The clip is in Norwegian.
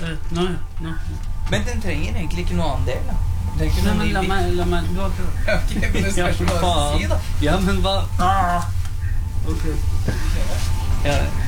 Nå. Men den trenger egentlig ikke noe annen del, da. Nei, men la meg, du har ikke... Ok, men det spørs hva du si, da. Ja, men hva? Ok. Ja,